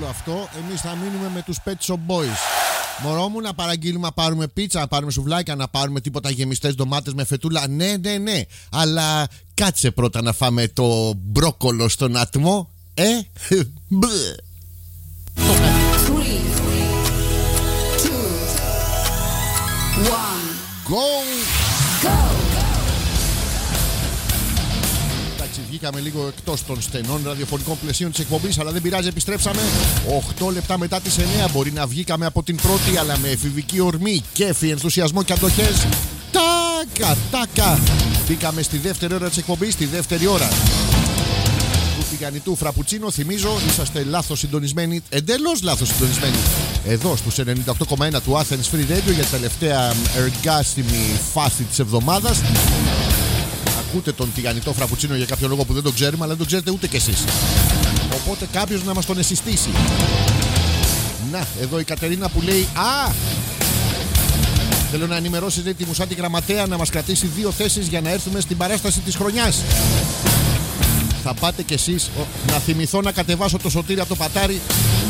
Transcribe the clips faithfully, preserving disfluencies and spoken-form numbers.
αυτό. Εμείς θα μείνουμε με τους Pet Shop Boys. Μωρό μου, να παραγγείλουμε, να πάρουμε πίτσα, να πάρουμε σουβλάκια, να πάρουμε τίποτα γεμιστές ντομάτες με φετούλα. Ναι, ναι, ναι. Αλλά κάτσε πρώτα να φάμε το μπρόκολο στον ατμό. Ε, Go! Go! Εντάξει, βγήκαμε λίγο εκτός των στενών ραδιοφωνικών πλαισίων της εκπομπής, αλλά δεν πειράζει, επιστρέψαμε. οκτώ λεπτά μετά τις εννιά. Μπορεί να βγήκαμε από την πρώτη, αλλά με εφηβική ορμή, κέφι, ενθουσιασμό και αντοχές. Τάκα, τάκα. Μπήκαμε στη δεύτερη ώρα της εκπομπής, στη δεύτερη ώρα του τηγανιτού φραπουτσίνο. Θυμίζω, είσαστε λάθος συντονισμένοι, εντελώς λάθος συντονισμένοι. Εδώ στους ενενήντα οκτώ κόμμα ένα του Athens Free Radio για την τελευταία εργάσιμη φάση της εβδομάδας. Ακούτε τον τηγανιτό φραπουτσίνο για κάποιο λόγο που δεν τον ξέρουμε, αλλά δεν τον ξέρετε ούτε κι εσείς. Οπότε κάποιος να μας τον εσυστήσει. Να, εδώ η Κατερίνα που λέει: Α! Θέλω να ενημερώσετε τη Μουσάτη Γραμματέα να μας κρατήσει δύο θέσεις για να έρθουμε στην παράσταση της χρονιάς. Θα πάτε κι εσείς. Να θυμηθώ να κατεβάσω το Σωτήρι από το πατάρι.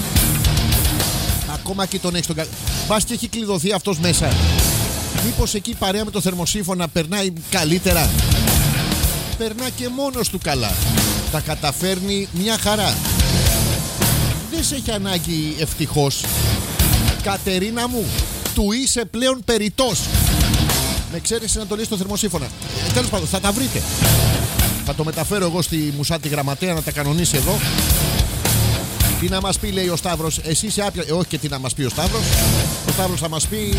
Ακόμα και τον έχει τον κα... Μπας και έχει κλειδωθεί αυτός μέσα. Μήπως εκεί παρέα με το θερμοσύφωνα περνάει καλύτερα? Περνά και μόνος του καλά. Τα καταφέρνει μια χαρά. Δεν σε έχει ανάγκη ευτυχώς. Κατερίνα μου, του είσαι πλέον περιττός. Με ξέρεις να το λες στο θερμοσύφωνα. ε, Τέλος πάντων, θα τα βρείτε. Θα το μεταφέρω εγώ στη Μουσάτη Γραμματέα να τα κανονίσει εδώ. Τι να μας πει, λέει ο Σταύρος. Εσύ είσαι άπια. Ε, όχι και τι να μας πει ο Σταύρος. Ο Σταύρος θα μας πει.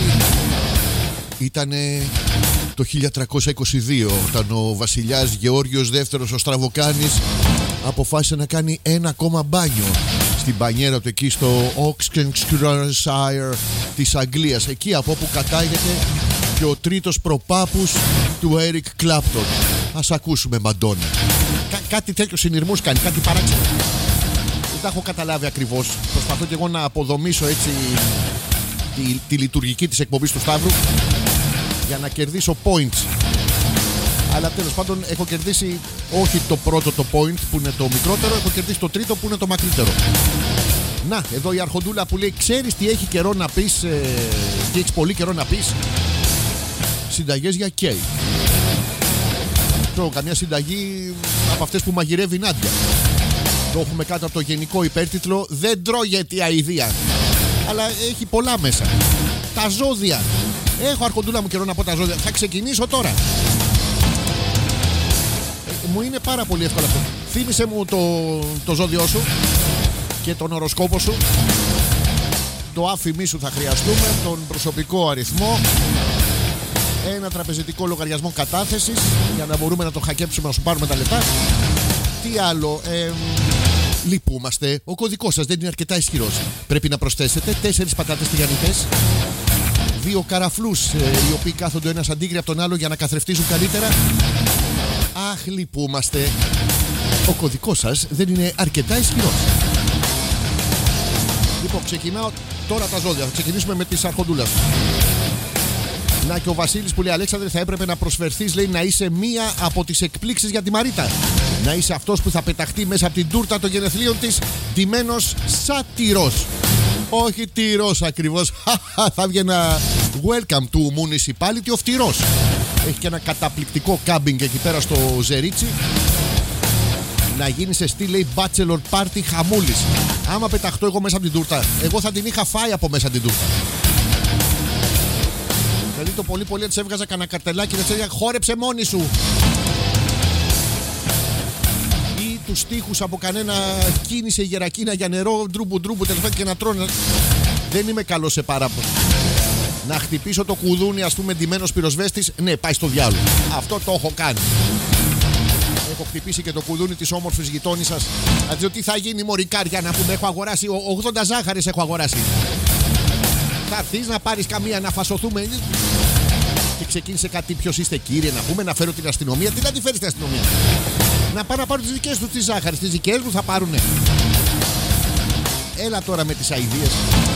Ήτανε το χίλια τριακόσια είκοσι δύο όταν ο βασιλιάς Γεώργιος δεύτερος ο Στραβοκάνης αποφάσισε να κάνει ένα ακόμα μπάνιο στην μπανιέρα του εκεί στο Oxfordshire της Αγγλίας, εκεί από όπου κατάγεται και ο τρίτος προπάπους του Έρικ Κλάπτον. Ας ακούσουμε Μαντόνα. Κά- κάτι τέτοιο συνειρμούς κάνει, κάτι παράξενο. Δεν τα έχω καταλάβει ακριβώς. Προσπαθώ και εγώ να αποδομήσω έτσι τη, τη λειτουργική της εκπομπής του Σταύρου για να κερδίσω points. Αλλά τέλος πάντων έχω κερδίσει όχι το πρώτο το point που είναι το μικρότερο, έχω κερδίσει το τρίτο που είναι το μακρύτερο. Να, εδώ η Αρχοντούλα που λέει: ξέρεις τι έχει καιρό να πεις, ε, τι έχεις πολύ καιρό να πεις? Συνταγές για κέι. Ξέρω, καμιά συνταγή από αυτές που μαγειρεύει η Νάντια. Το έχουμε κάτω από το γενικό υπέρτιτλο: δεν τρώγεται η αηδία. Αλλά έχει πολλά μέσα. Τα ζώδια. Έχω, Αρχοντούλα μου, καιρό να πω τα ζώδια. Θα ξεκινήσω τώρα. ε, Μου είναι πάρα πολύ εύκολο αυτό. Θύμισε μου το, το ζώδιό σου και τον οροσκόπο σου. Το άφημί σου θα χρειαστούμε. Τον προσωπικό αριθμό. Ένα τραπεζιτικό λογαριασμό κατάθεσης για να μπορούμε να το χακέψουμε, να σου πάρουμε τα λεφτά. Τι άλλο? ε, Λυπούμαστε. Ο κωδικός σας δεν είναι αρκετά ισχυρός. Πρέπει να προσθέσετε τέσσερις πατάτες τηγανιτές, δύο καραφλούς ε, οι οποίοι κάθονται ο ένας αντίγρυ από τον άλλο για να καθρεφτίζουν καλύτερα. Αχ, λυπούμαστε. Ο κωδικός σας δεν είναι αρκετά ισχυρός. Λοιπόν, ξεκινάω τώρα τα ζώδια. Θα ξεκινήσουμε με τις Αρχοντούλας. Να, και ο Βασίλης που λέει: Αλέξανδρε, θα έπρεπε να προσφερθείς, λέει, να είσαι μία από τις εκπλήξεις για τη Μαρίτα. Να είσαι αυτός που θα πεταχτεί μέσα από την τούρτα των γενεθλίων της ντυμένος σαν τυρός. Όχι τυρός ακριβώς. Θα βγει ένα welcome του municipality of τυρός. Έχει και ένα καταπληκτικό κάμπινγκ εκεί πέρα στο Ζερίτσι. Να γίνει σε στυλ, λέει, bachelor party χαμούλης. Άμα πεταχτώ εγώ μέσα από την τούρτα, εγώ θα την είχα φάει από μέσα την τούρτα. Δηλαδή το πολύ πολύ της έβγαζα κανένα καρτελάκι και της έλεγα: χόρεψε μόνη σου. Ή τους στίχους από κανένα κίνησε γερακίνα για νερό, ντρούμπου ντρούμπου τέλος πάντων, και να τρώνε. Δεν είμαι καλός σε παράπονο. Να χτυπήσω το κουδούνι, ας πούμε, ντυμένος πυροσβέστης, ναι, πάει στο διάλογο. Αυτό το έχω κάνει. Έχω χτυπήσει και το κουδούνι της όμορφης γειτόνισσας. Να δω τι θα γίνει, μωρικάρια, να πούμε: έχω αγοράσει ογδόντα ζάχαρες, έχω αγοράσει. Θα έρθεις να πάρεις καμία να φασωθούμε? Και ξεκίνησε κάτι: ποιος είστε, κύριε, να πούμε, να φέρω την αστυνομία? Τι να τη φέρεις την αστυνομία? Να πάρω να πάρω τις δικές του τις ζάχαρες. Τις δικές μου θα πάρουνε. Έλα τώρα με τις αηδίες.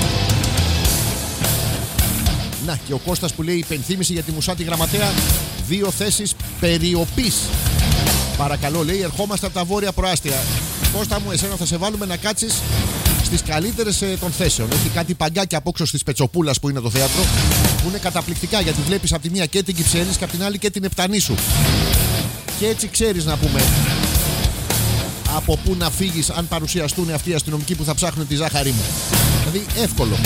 Να, και ο Κώστας που λέει: υπενθύμηση για τη Μουσάτη Γραμματέα, δύο θέσεις περιοπής. Παρακαλώ, λέει, ερχόμαστε από τα βόρεια προάστια. Κώστα μου, εσένα θα σε βάλουμε να κάτσεις στις καλύτερες ε, των θέσεων. Έχει κάτι παγκάκια απόξω της Πετσοπούλας που είναι το θέατρο, που είναι καταπληκτικά γιατί βλέπεις από τη μία και την Κυψέλης και από την άλλη και την Επτανήσου. Και έτσι ξέρεις να πούμε από πού να φύγεις αν παρουσιαστούν αυτοί οι αστυνομικοί που θα ψάχνουν τη ζάχαρη μου. Δηλαδή εύκολο.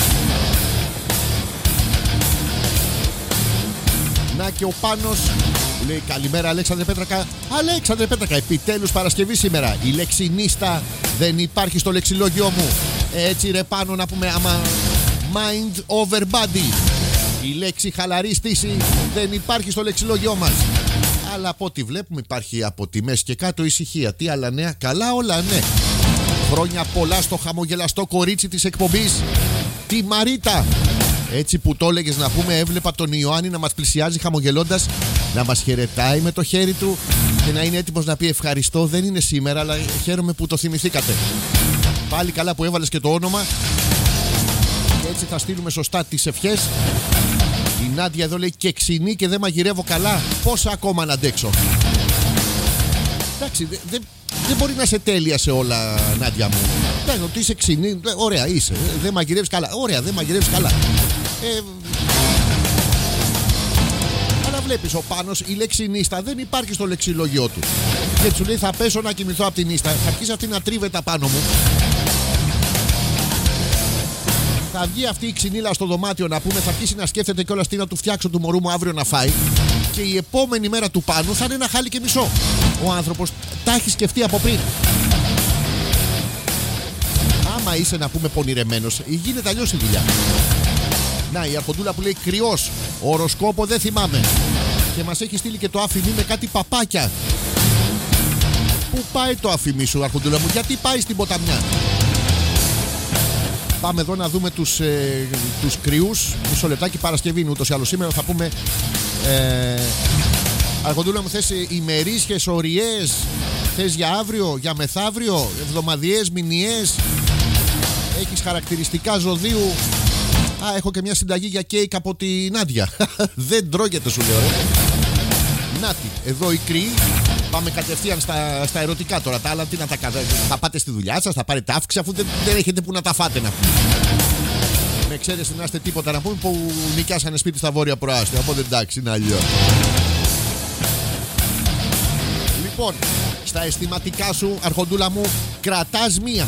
Να και ο Πάνος που λέει καλημέρα Αλέξανδρε Πέτρακα. Αλέξανδρε Πέτρακα, επιτέλους Παρασκευή σήμερα. Η λέξη νύστα δεν υπάρχει στο λεξιλόγιο μου. Έτσι ρε Πάνο να πούμε άμα mind over body. Η λέξη χαλαρή στήση δεν υπάρχει στο λεξιλόγιο μας. Αλλά από ό,τι βλέπουμε υπάρχει από τη μέση και κάτω ησυχία. Τι άλλα νέα, καλά όλα ναι. Χρόνια πολλά στο χαμογελαστό κορίτσι της εκπομπής, τη Μαρίτα. Έτσι που το έλεγες να πούμε, έβλεπα τον Ιωάννη να μας πλησιάζει χαμογελώντας, να μας χαιρετάει με το χέρι του και να είναι έτοιμος να πει ευχαριστώ. Δεν είναι σήμερα, αλλά χαίρομαι που το θυμηθήκατε. Πάλι καλά που έβαλες και το όνομα. Και έτσι θα στείλουμε σωστά τις ευχές. Η Νάντια εδώ λέει και ξυνή και δεν μαγειρεύω καλά. Πόσα ακόμα να αντέξω. Εντάξει, δεν δε, δε μπορεί να είσαι τέλεια σε όλα, Νάντια μου. Εντάξει, ότι είσαι ξυνή, ωραία είσαι. Δεν μαγειρεύεις καλά. Ωραία, δεν μαγειρεύεις καλά. Ε, αλλά βλέπεις ο Πάνος, η λέξη νύστα δεν υπάρχει στο λεξιλόγιο του. Και σου λέει θα πέσω να κοιμηθώ από την νύστα. Θα αρχίσει αυτή να τρίβεται πάνω μου. Θα βγει αυτή η ξυνήλα στο δωμάτιο να πούμε, θα αρχίσει να σκέφτεται κιόλας τι να του φτιάξω του μωρού μου αύριο να φάει. Και η επόμενη μέρα του Πάνου θα είναι ένα χάλι και μισό. Ο άνθρωπος τα έχει σκεφτεί από πριν. Άμα είσαι να πούμε πονηρεμένος, γίνεται αλλιώς η δουλειά. Να, η Αρχοντούλα που λέει κρυός, οροσκόπο δεν θυμάμαι. Και μας έχει στείλει και το άφημί με κάτι παπάκια. Πού πάει το άφημί σου, Αρχοντούλα μου, γιατί πάει στην ποταμιά? Πάμε εδώ να δούμε τους, ε, τους κρυούς. Μισό λεπτάκι, Παρασκευή είναι ούτως ή άλλως σήμερα. Θα πούμε ε, Αρχοντούλα μου, θες ημερήσιες, ωριές? Θες για αύριο, για μεθαύριο, εβδομαδιαίες, μηνιαίες? Έχεις χαρακτηριστικά ζωδίου? Α, έχω και μια συνταγή για κέικ από τη Νάντια. Δεν τρώγεται σου λέω ρε. Νάτι, εδώ οι κρυοί. Πάμε κατευθείαν στα, στα ερωτικά τώρα. Τα άλλα τι να τα κάνετε? Θα πάτε στη δουλειά σας, θα πάρετε αύξηση αφού δεν, δεν έχετε που να τα φάτε να πούμε. Με ξέρετε να είστε τίποτα να πούμε που νοικιάσανε σπίτι στα βόρεια προάστια. Οπότε εντάξει, είναι αλλιώς. Λοιπόν, στα αισθηματικά σου, Αρχοντούλα μου, κρατάς μία.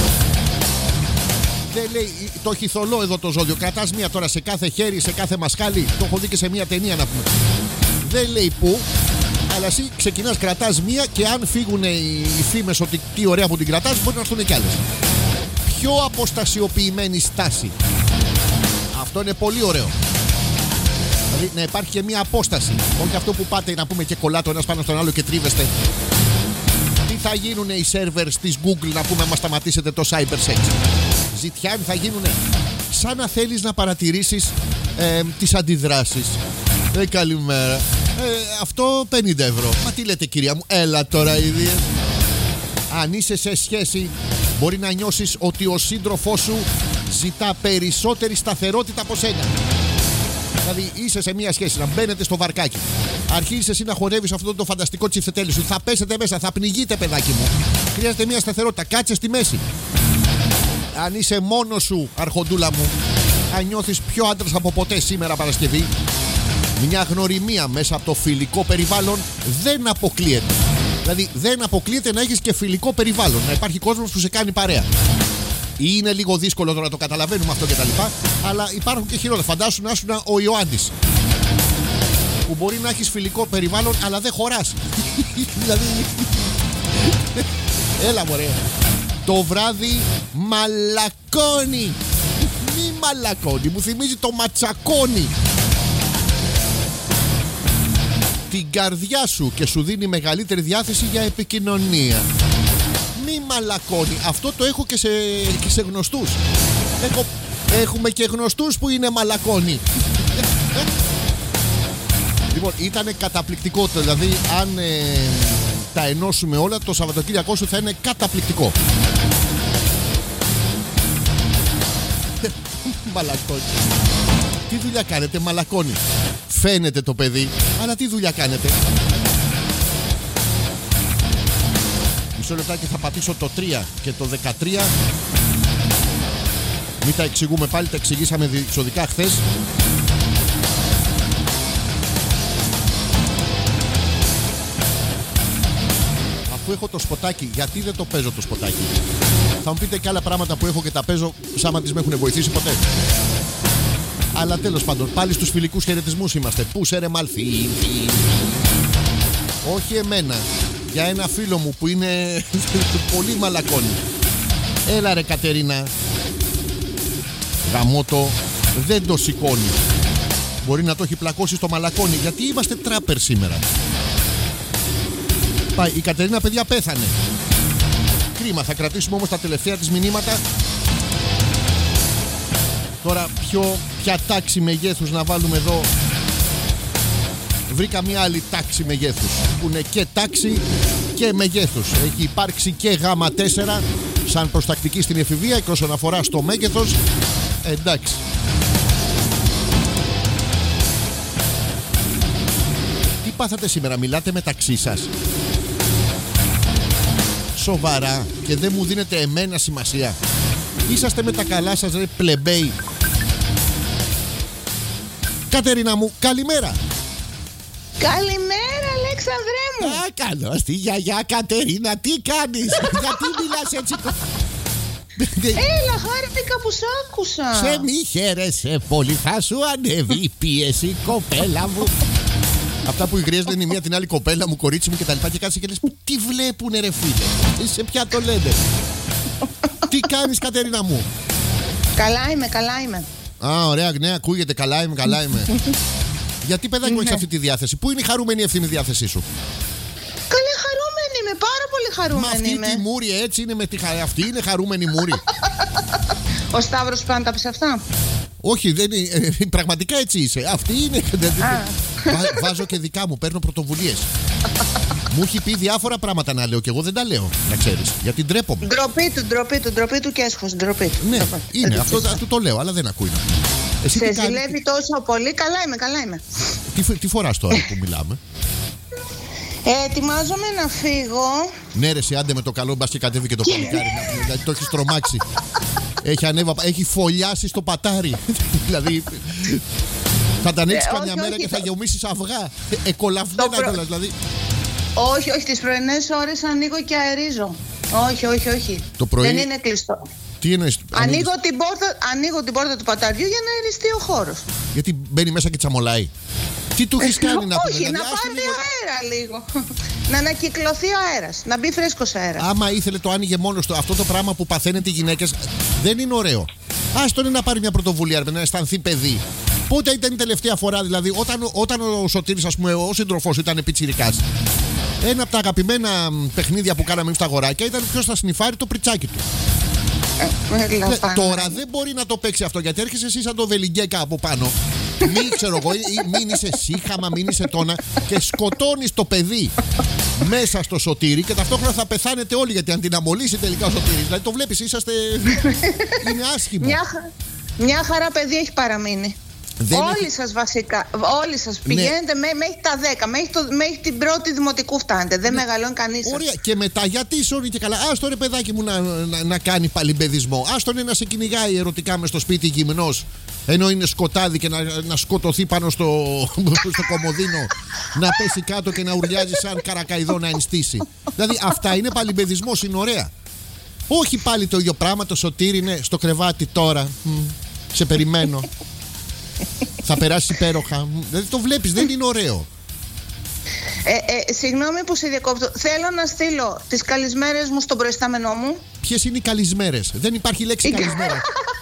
Δεν λέει, το έχει θολό εδώ το ζώδιο. Κρατάς μία τώρα σε κάθε χέρι, σε κάθε μασχάλι. Το έχω δει και σε μία ταινία να πούμε. Δεν λέει πού. Αλλά εσύ ξεκινάς, κρατάς μία και αν φύγουν οι φήμες ότι τι ωραία που την κρατάς, μπορεί να έρθουν κι άλλες. Πιο αποστασιοποιημένη στάση. Αυτό είναι πολύ ωραίο. Δηλαδή να υπάρχει και μία απόσταση. Όχι αυτό που πάτε να πούμε και κολλάτε ο ένας πάνω στον άλλο και τρίβεστε. Τι θα γίνουν οι σερβερς της Google να πούμε άμα σταματήσετε το cybersex? Ζητιάν θα γίνουνε. Σαν να θέλεις να παρατηρήσεις ε, τις αντιδράσεις. Ε, καλημέρα. Ε, αυτό πενήντα ευρώ. Μα τι λέτε κυρία μου? Έλα τώρα ίδιες. Αν είσαι σε σχέση, μπορεί να νιώσεις ότι ο σύντροφός σου ζητά περισσότερη σταθερότητα από σένα. Δηλαδή είσαι σε μια σχέση, να μπαίνετε στο βαρκάκι. Αρχίζεις εσύ να χορεύεις αυτό το φανταστικό τσιφτετέλι σου. Θα πέσετε μέσα, θα πνιγείτε παιδάκι μου. Χρειάζεται μια σταθερότητα, κάτσε στη μέση. Αν είσαι μόνος σου, Αρχοντούλα μου, αν νιώθεις πιο άντρας από ποτέ σήμερα Παρασκευή, μια γνωριμία μέσα από το φιλικό περιβάλλον δεν αποκλείεται. Δηλαδή δεν αποκλείεται να έχεις και φιλικό περιβάλλον, να υπάρχει κόσμος που σε κάνει παρέα. Είναι λίγο δύσκολο τώρα να το καταλαβαίνουμε αυτό και τα λοιπά, αλλά υπάρχουν και χειρότερα. Φαντάσου να ήσουν ο Ιωάννης, που μπορεί να έχεις φιλικό περιβάλλον αλλά δεν χωράς. Δηλαδή έλα μωρέ, το βράδυ μαλακώνει. Μη μαλακώνει, μου θυμίζει το ματσακώνει την καρδιά σου και σου δίνει μεγαλύτερη διάθεση για επικοινωνία. Μη μαλακώνει. Αυτό το έχω και σε, και σε γνωστούς. Έχω, έχουμε και γνωστούς που είναι μαλακώνει. Λοιπόν, ήταν καταπληκτικό. Δηλαδή, αν ε, τα ενώσουμε όλα, το Σαββατοκύριακό σου θα είναι καταπληκτικό. Μαλακώνει. Τι δουλειά κάνετε? Μαλακώνει. Φαίνεται το παιδί, αλλά τι δουλειά κάνετε? Μισό λεπτάκι θα πατήσω το τρία και το δεκατρία. Μην τα εξηγούμε πάλι, τα εξηγήσαμε διεξοδικά χθες. Αφού έχω το σποτάκι, γιατί δεν το παίζω το σποτάκι? Θα μου πείτε και άλλα πράγματα που έχω και τα παίζω σαν να τις με έχουν βοηθήσει ποτέ. Αλλά τέλος πάντων, πάλι στους φιλικούς χαιρετισμούς είμαστε. Πού σε ρε μαλφί? Όχι εμένα, για ένα φίλο μου που είναι πολύ μαλακόνι. Έλα ρε Κατερίνα. Γαμώτο, δεν το σηκώνει. Μπορεί να το έχει πλακώσει στο μαλακόνι, γιατί είμαστε τράπερ σήμερα. Πάει, η Κατερίνα παιδιά πέθανε. Κρίμα, θα κρατήσουμε όμως τα τελευταία της μηνύματα. Τώρα ποιο, ποια τάξη μεγέθους να βάλουμε εδώ? Βρήκα μια άλλη τάξη μεγέθους που είναι και τάξη και μεγέθους. Έχει υπάρξει και γάμα τέσσερα σαν προστακτική στην εφηβεία και όσον αφορά στο μέγεθος. Εντάξει. Τι πάθατε σήμερα, μιλάτε μεταξύ σας? Σοβαρά και δεν μου δίνετε εμένα σημασία? Είσαστε με τα καλά σας ρε πλεμπέι? Κατερίνα μου, καλημέρα. Καλημέρα Αλέξανδρέ μου. Α, καλώς τη γιαγιά Κατερίνα, τι κάνεις? Γιατί μιλάς έτσι? Έλα, χάρηκα που σ' άκουσα. Σε μη χαίρεσαι πολύ, θα σου ανέβει η πίεση, κοπέλα μου. Αυτά που υγρίες λένε η μία την άλλη, κοπέλα μου, κορίτσι μου κτλ. Και κάτσε και λες, τι βλέπουνε ρε φίλε? Σε ποια το λένε? Τι κάνεις Κατερίνα μου? Καλά είμαι, καλά είμαι. Α, ωραία, ναι, ακούγεται, καλά είμαι, καλά είμαι. Γιατί παιδάκι μου έχεις αυτή τη διάθεση? Πού είναι η χαρούμενη ευθύνη διάθεσή σου? Καλή χαρούμενη είμαι, πάρα πολύ χαρούμενη. Μα αυτή είμαι. τη μούρη έτσι είναι με τη χαρά? Αυτή είναι χαρούμενη μούρη? Ο Σταύρος πάντα πεις αυτά? Όχι, δεν είναι, ε, πραγματικά έτσι είσαι. Αυτή είναι. Βά, βάζω και δικά μου, παίρνω πρωτοβουλίες. Μου έχει πει διάφορα πράγματα να λέω και εγώ δεν τα λέω, να ξέρεις. Γιατί ντρέπομαι. Ντροπή του, ντροπή του, ντροπή του και έσχος, ντροπή του. Ναι, ντροπή. είναι, αυτό του το λέω, αλλά δεν ακούει. Εσύ σε τι κάνεις? ζηλεύει τόσο πολύ, καλά είμαι, καλά είμαι. Τι, τι φοράς τώρα που μιλάμε? Ε, ετοιμάζομαι να φύγω. Ναι ρε σε άντε με το καλό, μπας και κατέβει και το παλικάρι. Δηλαδή το έχεις τρομάξει. Έχει ανέβα, έχει φωλιάσει στο πατάρι. Δηλαδή θα τα ανοίξεις ε, καμιά όχι, μέρα όχι, και θα το... γεμίσεις αυγά. Εκολαφμένα προ... κιόλας δηλαδή. Όχι, όχι, τις πρωινές ώρες ανοίγω και αερίζω. Όχι, όχι, όχι. Το πρωί... Δεν είναι κλειστό. Τι εννοείς? Ανοίγω την, πόρτα, ανοίγω την πόρτα του παταριού για να αεριστεί ο χώρος. Γιατί μπαίνει μέσα και τσαμολάει? Τι του έχεις κάνει να πούμε? Όχι, να πάρει αέρα λίγο. Να ανακυκλωθεί ο αέρας, να μπει φρέσκος αέρας. Άμα ήθελε το άνοιγε μόνος του. Αυτό το πράγμα που παθαίνετε οι γυναίκες δεν είναι ωραίο. Άστον να πάρει μια πρωτοβουλία, να αισθανθεί παιδί. Πότε ήταν η τελευταία φορά, δηλαδή, όταν, όταν ο Σωτήρης, ας πούμε, ο σύντροφός ήταν πιτσιρικάς? Ένα από τα αγαπημένα παιχνίδια που κάναμε εμείς τα αγοράκια ήταν ποιος θα σνιφάρει το πριτσάκι του. Ε, ε, τώρα δεν μπορεί να το παίξει αυτό, γιατί έρχεσαι εσύ σαν το βελιγκέκα από πάνω. Μην ξέρω εγώ, μην είσαι σύχαμα, μην είσαι τόνα και σκοτώνεις το παιδί μέσα στο Σωτήρι και ταυτόχρονα θα πεθάνετε όλοι, γιατί αν την αμολύσει τελικά ο Σωτήρης, δηλαδή το βλέπεις, είσαστε. Είναι άσχημο. Μια, μια χαρά παιδί έχει παραμείνει. Δεν όλοι έχει... σας βασικά, όλοι σας πηγαίνετε, ναι, με, μέχρι τα δέκα, μέχρι, το, μέχρι την πρώτη δημοτικού φτάνετε, δεν ναι, μεγαλώνει κανείς. Ωραία, σας. Και μετά γιατί σώνει και καλά? Άστο ρε παιδάκι μου να, να, να κάνει παλιμπεδισμό. Άστο να σε κυνηγάει ερωτικά μες στο σπίτι γυμνός, ενώ είναι σκοτάδι, και να, να σκοτωθεί πάνω στο, στο κομμωδίνο, να πέσει κάτω και να ουρλιάζει σαν καρακαϊδό να ενστήσει. Δηλαδή αυτά είναι παλιμπεδισμός, είναι ωραία. Όχι πάλι το ίδιο πράγμα, το Σωτήρι είναι στο κρεβάτι τώρα, Μ, σε περιμένω. Θα περάσει υπέροχα. Δηλαδή το βλέπεις, δεν είναι ωραίο. Ε, ε, συγγνώμη που σε διακόπτω. Θέλω να στείλω τις καλησμέρες μου στον προϊστάμενό μου. Ποιες είναι οι καλησμέρες? Δεν υπάρχει λέξη καλησμέρα.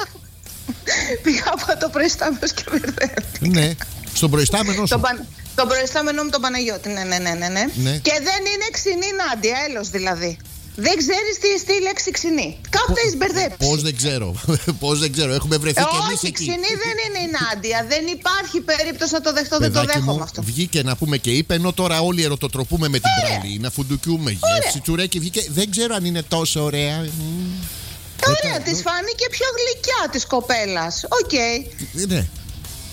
Πήγα από το προϊστάμενο και μπερδεύτηκα. Ναι, στον προϊστάμενο σου. Τον, πα... τον προϊστάμενό μου τον Παναγιώτη. Ναι, ναι, ναι, ναι, ναι. ναι. Και δεν είναι ξινή Νάντια, έλος δηλαδή. Δεν ξέρεις τι εστί η λέξη ξινή. Κάπου έχεις μπερδέψει. Πώς δεν ξέρω. Πώς δεν ξέρω. Έχουμε βρεθεί ε, και εμείς όχι, εκεί. ξινή δεν είναι η Νάντια. Δεν υπάρχει περίπτωση να το δεχτώ. Παιδάκι δεν το δέχομαι μου, αυτό. Βγήκε να πούμε και είπε, ενώ τώρα όλοι ερωτοτροπούμε με την πραλή. Να φουντουκιούμε γεύση, τσουρέκι. Βγήκε. Δεν ξέρω αν είναι τόσο ωραία. Ωραία, της φάνηκε πιο γλυκιά της κοπέλας. Οκ. Okay. Ναι.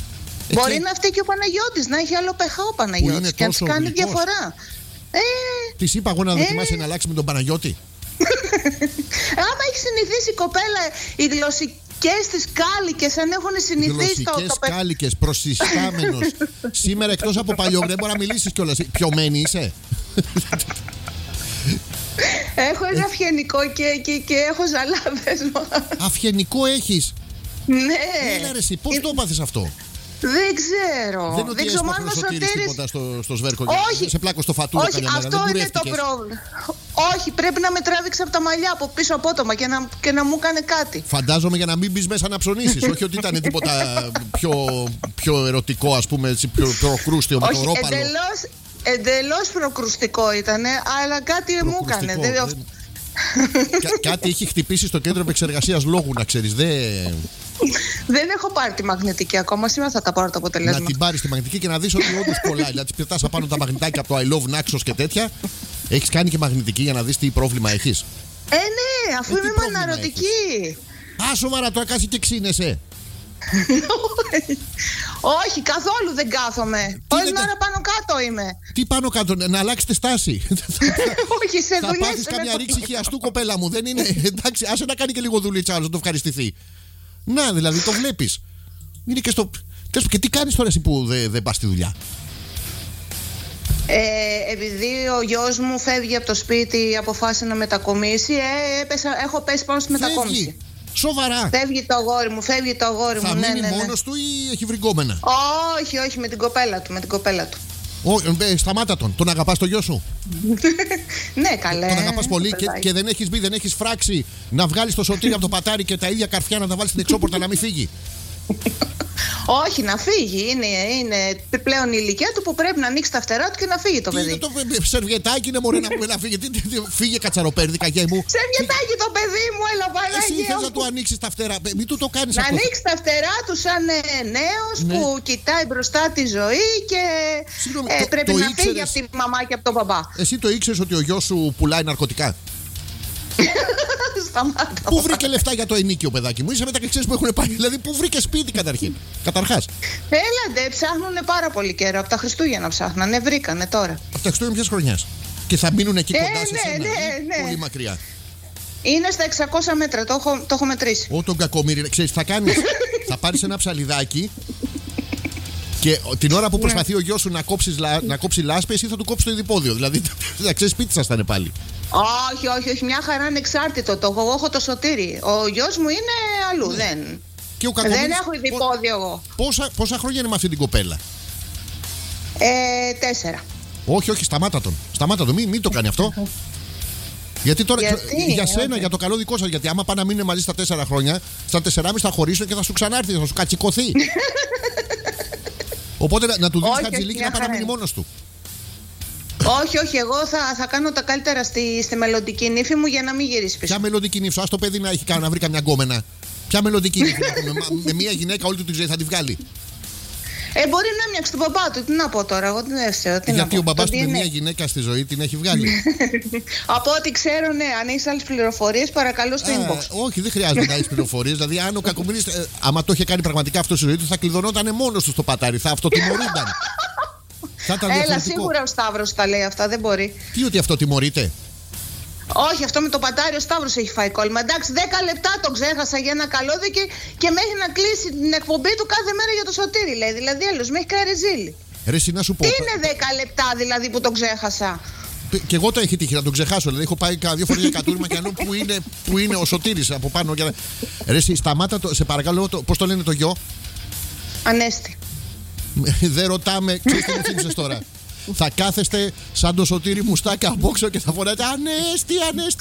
Μπορεί Εκεί... να φταίει και ο Παναγιώτης, να έχει άλλο πεχά ο Παναγιώτης και να της κάνει γλυκός. διαφορά. Ε, Της είπα εγώ να δοκιμάσει ε. να αλλάξει με τον Παναγιώτη. Άμα έχει συνηθίσει η κοπέλα οι γλωσσικές της κάλικες, αν έχουν συνηθίσει το. Γλωσσικές κάλικες, προσυστάμενος. Σήμερα εκτός από παλιό, δεν μπορεί να μιλήσεις κιόλας. Πιωμένη είσαι. Έχω ένα αυγενικό και, και, και έχω ζαλάδες. Αυγενικό έχεις? Ναι. Έλα ρε εσύ, πώς το έπαθες αυτό? Δεν ξέρω. Δεν, δεν ξέρω μάλλον ο Σωτήρης τίποτα στο, στο σβέρκο. Όχι. Σε πλάκο στο φατούλο. Όχι, αυτό είναι το πρόβλημα. Όχι, πρέπει να με τράβηξε από τα μαλλιά από πίσω απότομα και να, και να μου έκανε κάτι. Φαντάζομαι για να μην μπει μέσα να ψωνίσεις. Όχι ότι ήταν τίποτα πιο, πιο ερωτικό, ας πούμε, πιο προκρούστιο με το ρόπαλο. Εντελώς, εντελώς προκρουστικό ήταν, αλλά κάτι μου έκανε. Δεν... Κά, κάτι έχει χτυπήσει στο κέντρο επεξεργασίας λόγου, να ξέρεις. Δεν... Δεν έχω πάρει τη μαγνητική ακόμα. Σήμερα θα τα πάρω το αποτελέσμα. Να την πάρεις τη μαγνητική και να δεις ότι όντως κολλάει. Δηλαδή, πετάς απάνω τα μαγνητάκια από το I love Naxos και τέτοια. Έχεις κάνει και μαγνητική για να δεις τι πρόβλημα έχεις? Ε, ναι, αφού ε, είμαι μαναρωτική. Α, σοβαρά, τώρα κάτσε και ξύνεσαι. Όχι, καθόλου δεν κάθομαι. Όλη την ώρα πάνω κάτω είμαι. Τι πάνω κάτω, να αλλάξετε στάση? Όχι, σε δουλειές. Θα πάθεις καμιά ρήξη χιαστού, κοπέλα μου. Δεν είναι. Εντάξει, άσε να κάνει και λίγο δουλίτσα άλλο, να το ευχαριστηθεί. Να, δηλαδή το βλέπεις. Είναι και στο. Και τι κάνεις τώρα εσύ που δεν δε πας στη δουλειά? Ε, επειδή ο γιος μου φεύγει από το σπίτι, αποφάσισε να μετακομίσει, ε, έπεσα, έχω πέσει πάνω στη μετακόμιση. Φεύγει. Σοβαρά? Φεύγει το αγόρι μου, φεύγει το αγόρι θα μου. Θα μείνει ναι, ναι, ναι. μόνος του ή έχει βρει γκόμενα? Όχι, όχι, με την κοπέλα του, με την κοπέλα του. Ο, ε, σταμάτα τον. Τον αγαπάς το γιο σου? Ναι, καλέ. Τον αγαπάς πολύ και, και δεν έχεις μπει, δεν έχεις φράξει να βγάλεις το Σωτήρι από το πατάρι και τα ίδια καρφιά να τα βάλεις στην εξώπορτα να μην φύγει? Όχι, να φύγει. Είναι, είναι πλέον η ηλικία του που πρέπει να ανοίξει τα φτερά του και να φύγει το τι παιδί. Είναι το σερβιετάκι είναι μωρέ να, να φύγει. Τι, τι, τι, φύγε κατσαροπέρδικα γε μου. Σερβιετάκι το παιδί μου, έλα Παναγία. Εσύ θες να του ανοίξεις τα φτερά. Μην του το κάνεις να αυτό. Να ανοίξει τα φτερά του σαν νέος ναι. που κοιτάει μπροστά τη ζωή και Συγγνώμη, ε, το, πρέπει το να ήξερες... φύγει από τη μαμά και από τον μπαμπά. Εσύ το ήξερες ότι ο γιος σου πουλάει ναρκωτικά? Σταμάτα. Πού βρήκε λεφτά για το ενίκιο, παιδάκι μου? Είσαι με τα κλεισές που έχουν πάει. Δηλαδή, πού βρήκε σπίτι καταρχήν? Καταρχάς. Έλαντε, ψάχνουνε πάρα πολύ καιρό. Από τα Χριστούγεννα ψάχνανε, βρήκανε τώρα. Από τα Χριστούγεννα ποιας χρονιάς? Και θα μείνουν εκεί ε, κοντά σε ναι, σένα, ναι, ναι. πολύ μακριά? Είναι στα εξακόσια μέτρα, το έχω, το έχω μετρήσει. Ω, τον κακομοίρη. Ξέρεις, θα κάνεις. Θα πάρεις ένα ψαλιδάκι. Και την ώρα που προσπαθεί ο γιος σου να, κόψεις, να κόψει λάσπη, εσύ θα του κόψεις το ειδipόδιο. Δηλαδή, θα ξέρεις, σπίτι σας θα είναι πάλι. Όχι, όχι, όχι. Μια χαρά ανεξάρτητο. Το εγώ έχω το Σωτήρι. Ο γιος μου είναι αλλού. Ναι. Δεν, και ο δεν έχω ειδipόδιο εγώ. Πόσα, πόσα χρόνια είναι με αυτή την κοπέλα? Ε, τέσσερα. Όχι, όχι, σταμάτα τον. Σταμάτα τον. Μην, μην το κάνει αυτό. Γιατί τώρα γιατί, για σένα, όχι. για το καλό δικό σας. Γιατί άμα πάνε να μείνουν μαζί στα τέσσερα χρόνια, στα τεσσεράμισι θα χωρίσουν και θα σου ξανάρθει, θα σου κατσικωθεί. Οπότε να, να του δίνεις χατζηλίκι να πάει να μείνει μόνος του. Όχι, όχι, εγώ θα, θα κάνω τα καλύτερα στη, στη μελλοντική νύφη μου για να μην γυρίσει πίσω. Ποια μελλοντική νύφη? Ας το παιδί να έχει κάνει να βρει καμιά γκόμενα. Ποια μελλοντική νύφη? με, με μία γυναίκα όλη του τη ζωή θα τη βγάλει. Ε, μπορεί να μοιάξει τον μπαμπά του. Τι να πω τώρα, εγώ δεν ξέρω. Τι Γιατί να ο μπαμπάς του με είναι. μία γυναίκα στη ζωή την έχει βγάλει. Από ό,τι ξέρω, ναι. Αν έχεις άλλες πληροφορίες, παρακαλώ στο inbox. Όχι, δεν χρειάζεται να έχεις πληροφορίες. Δηλαδή, αν ο κακομοίρης, ε, άμα το είχε κάνει πραγματικά αυτό στη ζωή του, θα κλειδωνόταν μόνος του στο πατάρι. Θα αυτοτιμωρούνταν. Έλα, σίγουρα ο Σταύρος τα λέει αυτά, δεν μπορεί. Τι, ότι αυτό τιμωρείται? Όχι, αυτό με το πατάρι ο Σταύρος έχει φάει κόλλημα. Εντάξει, δέκα λεπτά το ξέχασα για ένα καλώδιο και, και μέχρι να κλείσει την εκπομπή του κάθε μέρα για το Σωτήρι, λέει. Δηλαδή, έλος, με έχει κάνει ρεζίλι. Ρε, να σου πω. Τι είναι δέκα λεπτά δηλαδή που το ξέχασα? Και εγώ το έχει τύχει να τον ξεχάσω. Δηλαδή, έχω πάει δύο φορές για κατούριμα και αλλού που είναι, που είναι ο Σωτήρης από πάνω. Και... Ρε, σταμάτα το, σε παρακαλώ, το, πώς το λένε το γιο? Ανέστη. Δεν ρωτάμε, ξέρεις τι μου θύμισες τώρα? Θα κάθεστε σαν το Σωτήρι Μουστάκα από όξω και θα φωνάτε Ανέστη, Ανέστη.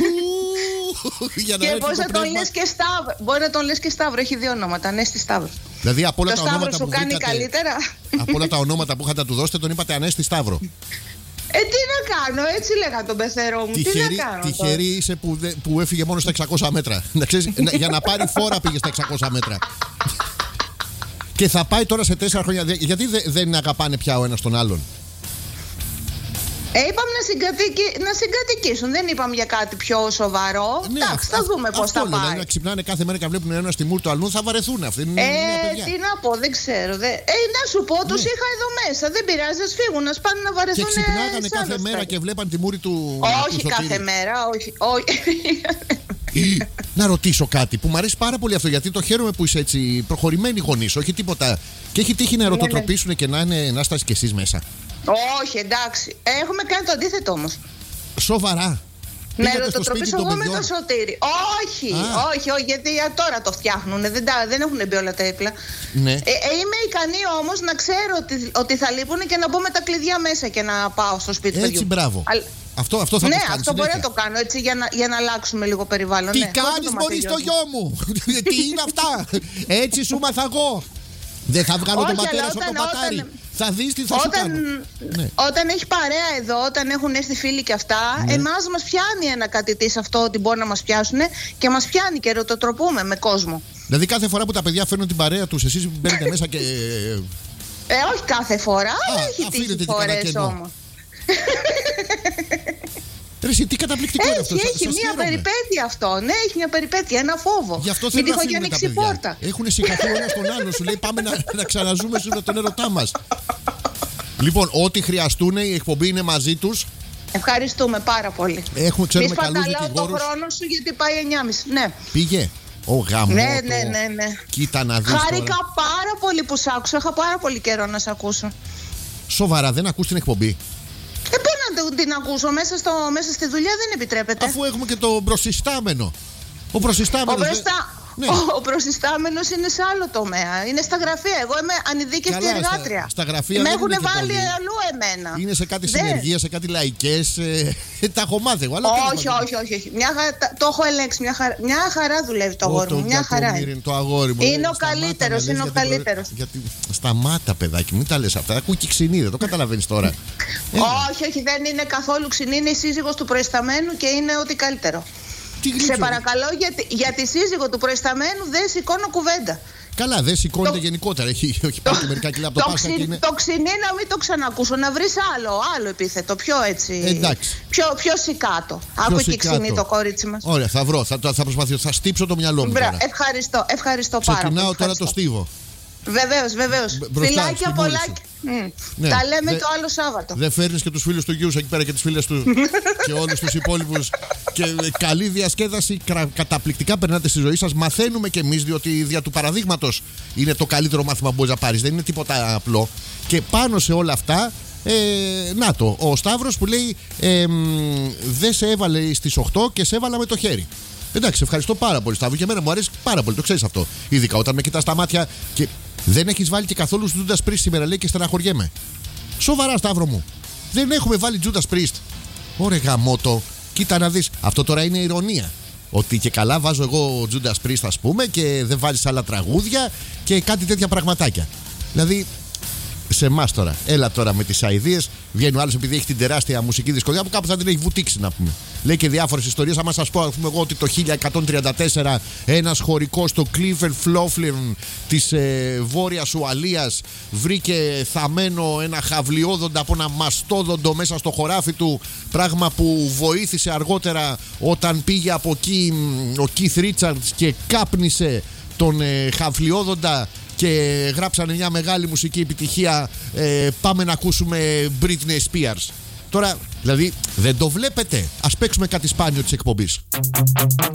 Και μπορεί να τον λες και Σταύρο. Μπορεί να τον λες και Σταύρο, έχει δύο ονόματα. Ανέστη, Σταύρο. Δηλαδή από όλα το τα Σταύρο ονόματα σου που κάνει βρήκατε, καλύτερα. Από όλα τα ονόματα που είχατε να του δώσετε, τον είπατε Ανέστη, Σταύρο. Ε, τι να κάνω, έτσι λέγα τον πεθερό μου. Τυχερή, τι να κάνω. Τυχερή είσαι που, δε, που έφυγε μόνο στα εξακόσια μέτρα. Να ξέρεις, για να πάρει φόρα πήγε στα εξακόσια μέτρα. Και θα πάει τώρα σε τέσσερα χρόνια. Γιατί δε, δεν αγαπάνε πια ο ένας τον άλλον? Ε, είπαμε να, συγκατοικη... να συγκατοικήσουν. Δεν είπαμε για κάτι πιο σοβαρό. Ναι, εντάξει, θα δούμε πώς θα πάει. Δηλαδή, να ξυπνάνε κάθε μέρα και να βλέπουν ένα στη μούρη του αλλού, θα βαρεθούν αυτοί. Είναι ε, τι να πω, δεν ξέρω. Δε... Ε, να σου πω, τους ναι. είχα εδώ μέσα. Δεν πειράζει, ας φύγουν, να πάνε να βαρεθούν. Και ξυπνάγανε κάθε μέρα και βλέπαν τη μούρη του. Όχι του κάθε μέρα, όχι. όχι. Να ρωτήσω κάτι που μου αρέσει πάρα πολύ αυτό, γιατί το χαίρομαι που είσαι έτσι προχωρημένοι γονείς, όχι τίποτα. Και έχει τύχει να ερωτοτροπήσουν ναι, ναι. και να είναι να στάσει κι εσείς μέσα. Όχι, εντάξει. Έχουμε κάνει το αντίθετο όμως. Σοβαρά. Να ερωτοτροπήσω εγώ με το Σωτήρι. Όχι, Α. όχι, όχι, γιατί τώρα το φτιάχνουν. Δεν, δεν έχουν μπει όλα τα έπλα. Ναι. Ε, ε, είμαι ικανή όμως να ξέρω ότι, ότι θα λείπουν και να μπω με τα κλειδιά μέσα και να πάω στο σπίτι του. Έτσι, μπράβο. Αλλά... Αυτό, αυτό θα ναι, το κάνεις αυτό συνέχεια. μπορεί να το κάνω έτσι για να, για να αλλάξουμε λίγο περιβάλλον. Τι ναι. κάνεις μωρή στο γιο μου. Τι είναι αυτά. Έτσι σου μάθα εγώ. Δεν θα βγάλω τον πατέρα σου από το πατάρι. Όταν... Θα δεις τι θα όταν, σου κάνω. Ναι. Όταν έχει παρέα εδώ, όταν έχουν έρθει φίλοι και αυτά, ναι. εμάς μας πιάνει ένα κάτι της αυτό ότι μπορεί να μας πιάσουν και μας πιάνει και ερωτοτροπούμε με κόσμο. Δηλαδή κάθε φορά που τα παιδιά φέρνουν την παρέα τους, εσείς μπαίνετε μέσα και... Ε, όχι κάθε φορά, αλλά έχει τύχει φορές όμως. Ρε, τι καταπληκτικό έχει, είναι αυτό. Έχει σας μια χαίρομαι. περιπέτεια αυτό. Ναι, έχει μια περιπέτεια, ένα φόβο. Γι' αυτό μην τυχόν και ανοίξει η πόρτα. Έχουν συγχαθεί ο ένας τον άλλο. Σου λέει πάμε να, να ξαναζούμε στον έρωτά μας. Λοιπόν, ό,τι χρειαστούν, η εκπομπή είναι μαζί τους. Ευχαριστούμε πάρα πολύ. Έχουμε, ξέρουμε μη σπαταλάω το χρόνο σου γιατί πάει εννιά και μισή. Ναι. Πήγε. Ο γαμώτο. Ναι, ναι, ναι, ναι. Κοίτα να δεις. Χάρηκα τώρα. πάρα πολύ που σ' άκουσα. Είχα πάρα πολύ καιρό να σ' ακούσω. Σοβαρά, δεν ακούς την εκπομπή? Ε, πού να την ακούσω, μέσα, στο, μέσα στη δουλειά δεν επιτρέπεται. Αφού έχουμε και το προσυστάμενο. Ο προσυστάμενος. Ο, μπροστά... ναι. ο, ο προσυστάμενος είναι σε άλλο τομέα. Είναι στα γραφεία. Εγώ είμαι ανειδίκευτη εργάτρια. Στα, στα γραφεία με δεν έχουν είναι βάλει πολύ. αλλού εμένα. Είναι σε κάτι δεν... συνεργεία, σε κάτι λαϊκές. Ε, τα έχω μάθει εγώ. Όχι, όχι, όχι, όχι. Μια χα... Το έχω ελέγξει. Μια, χαρά... μια χαρά δουλεύει το αγόρι μου. Μια χαρά. Είναι. Το αγόρι μου. Είναι ο καλύτερος. Είναι ο καλύτερος. Γιατί... Σταμάτα, παιδάκι, μην τα λες αυτά. Ακούει και ξυνή, δεν το καταλαβαίνεις τώρα. Όχι, όχι, δεν είναι καθόλου ξυνή. Είναι η σύζυγος του προϊσταμένου και είναι ό,τι καλύτερο. Σε παρακαλώ, για, για τη σύζυγο του προϊσταμένου δεν σηκώνω κουβέντα. Καλά, δεν σηκώνεται το... γενικότερα. Έχει, έχει πάρει και μερικά κιλά από το, το Πάσχα. Ξυ... Είναι... Το ξυνή να μην το ξανακούσω. Να βρεις άλλο, άλλο επίθετο. Πιο έτσι. Εντάξει. Πιο, πιο σικάτο. Άκου και ξυνή το κορίτσι μας. Ωραία, θα βρω. Θα, θα προσπαθήσω. Θα στύψω το μυαλό μου. Μπρα, ευχαριστώ, ευχαριστώ πάρα πολύ. Ξεκινάω τώρα το στίβο. Βεβαίως, βεβαίως. Φιλάκια, πολλάκια. Mm. Ναι. Τα λέμε δε, το άλλο Σάββατο. Δεν φέρνεις και τους φίλους του γιου εκεί πέρα και τις φίλες του και όλους τους υπόλοιπους. Και καλή διασκέδαση. Καταπληκτικά περνάτε στη ζωή σας. Μαθαίνουμε κι εμείς, διότι δια του παραδείγματος είναι το καλύτερο μάθημα που μπορείς να πάρεις. Δεν είναι τίποτα απλό. Και πάνω σε όλα αυτά, ε, να το, ο Σταύρος που λέει ε, δεν σε έβαλε στις οκτώ και σε έβαλα με το χέρι. Εντάξει, ευχαριστώ πάρα πολύ, Σταύρο. Και εμένα μου αρέσει πάρα πολύ, το ξέρεις αυτό. Ειδικά όταν με κοιτάς στα μάτια και δεν έχεις βάλει και καθόλου Judas Priest σήμερα, λέει, και στεναχωριέμαι. Σοβαρά, Σταύρο μου. Δεν έχουμε βάλει Judas Priest. Ωραία, γαμώτο. Κοίτα να δεις. Αυτό τώρα είναι ηρωνία. Ότι και καλά βάζω εγώ Judas Priest, ας πούμε, και δεν βάζεις άλλα τραγούδια και κάτι τέτοια πραγματάκια. Δηλαδή, σε εμάς τώρα, έλα τώρα με τις αηδίες. Βγαίνει ο άλλος επειδή έχει την τεράστια μουσική δυσκολία που κάπου θα την έχει βουτήξει, να πούμε. Λέει και διάφορες ιστορίες. Άμα σας πω, ας πούμε εγώ, ότι το χίλια εκατόν τριάντα τέσσερα ένας χωρικός στο Clifford Floflin της ε, Βόρειας Ουαλίας βρήκε θαμένο ένα χαυλιόδοντα από ένα μαστόδοντο μέσα στο χωράφι του. Πράγμα που βοήθησε αργότερα όταν πήγε από εκεί ο Keith Richards και κάπνισε τον ε, χαυλιόδοντα και γράψανε μια μεγάλη μουσική επιτυχία. ε, Πάμε να ακούσουμε Britney Spears. Τώρα, δηλαδή, δεν το βλέπετε. Ας παίξουμε κάτι σπάνιο της εκπομπής.